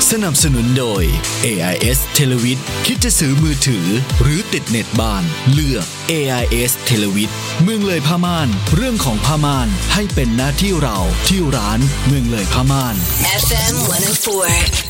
สนับสนุนโดย AIS Televid คิดจะซื้อมือถือหรือติดเน็ตบ้านเลือก AIS Televid เมืองเลยผ้าม่านเรื่องของผ้าม่านให้เป็นหน้าที่เราที่ร้านเมืองเลยผ้าม่าน FM 104